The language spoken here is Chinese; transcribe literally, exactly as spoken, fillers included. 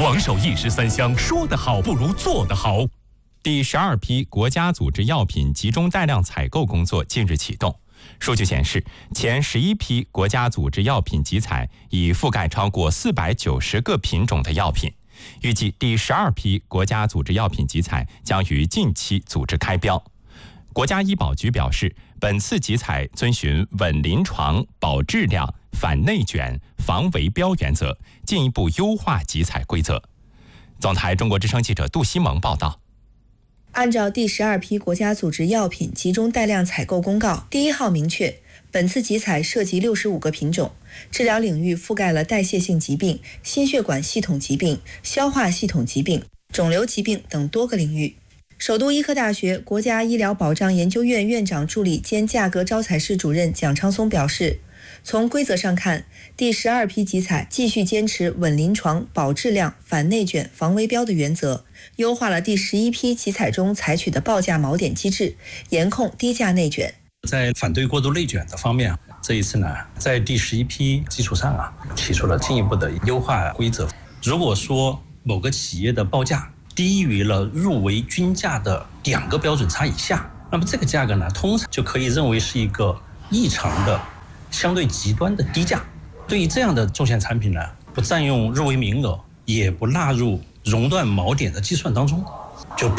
王守义十三香，说得好不如做得好。 第十二批国家组织药品集中带量采购工作近日启动。数据显示，前十一批国家组织药品集采已覆盖超过四百九十个品种的药品。预计第十二批国家组织药品集采将于近期组织开标。国家医保局表示，本次集采遵循稳临床、保质量、反内卷、防围标原则，进一步优化集采规则。总台中国之声记者杜西蒙报道。 按照第十二批国家组织药品集中带量采购公告第一号明确，本次集采涉及六十五个品种，治疗领域覆盖了代谢性疾病、心血管系统疾病、消化系统疾病、肿瘤疾病等多个领域。首都医科大学国家医疗保障研究院院长助理兼价格招采室主任蒋昌松表示，从规则上看，第十二批集采继续坚持稳临床、保质量、反内卷、防围标的原则，优化了第十一批集采中采取的报价锚点机制，严控低价内卷。 在反对过度内卷的方面，这一次呢，在第十一批基础上啊，提出了进一步的优化规则。如果说某个企业的报价低于了入围均价的两个标准差以下，那么这个价格呢，通常就可以认为是一个异常的、相对极端的低价。对于这样的重险产品呢，不占用入围名额，也不纳入熔断锚点的计算当中，就